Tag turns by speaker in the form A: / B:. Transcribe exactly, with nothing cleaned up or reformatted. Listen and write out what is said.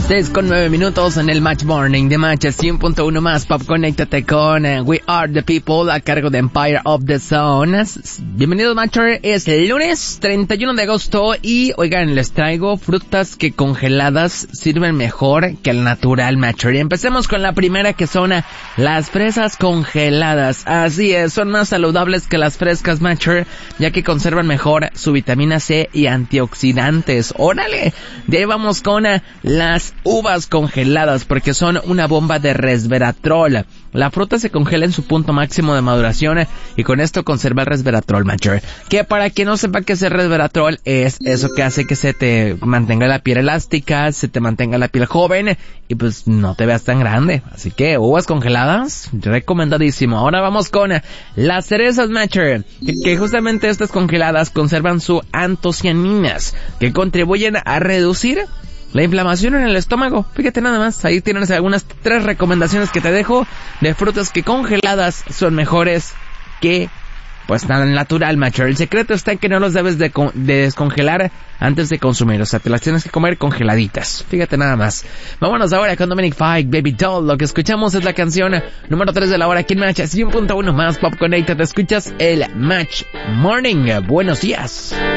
A: seis con nueve minutos en el Match Morning de Match cien punto uno más Pop. Conéctate con uh, We Are The People a cargo de Empire of the Sun. Bienvenidos, Matcher. Es el lunes treinta y uno de agosto y, oigan, les traigo frutas que congeladas sirven mejor que el natural, Matcher. Y empecemos con la primera, que son uh, las fresas congeladas. Así es, son más saludables que las frescas, Matcher, ya que conservan mejor su vitamina C y antioxidantes. ¡Órale! De ahí vamos con uh, las uvas congeladas, porque son una bomba de resveratrol. La fruta se congela en su punto máximo de maduración y con esto conserva el resveratrol, Matcher. Que para quien no sepa qué es el resveratrol, es eso que hace que se te mantenga la piel elástica, se te mantenga la piel joven y pues no te veas tan grande. Así que uvas congeladas, recomendadísimo. Ahora vamos con las cerezas, Matcher, que, que justamente estas congeladas conservan sus antocianinas, que contribuyen a reducir la inflamación en el estómago. Fíjate nada más, ahí tienes algunas tres recomendaciones que te dejo de frutas que congeladas son mejores que pues nada natural, Matcher. El secreto está en que no los debes de, de descongelar antes de consumir, o sea, te las tienes que comer congeladitas. Fíjate nada más. Vámonos ahora con Dominic Fike, Baby Doll. Lo que escuchamos es la canción número tres de la hora aquí en Match cien punto uno más Pop Connected. Te escuchas el Match Morning. Buenos días.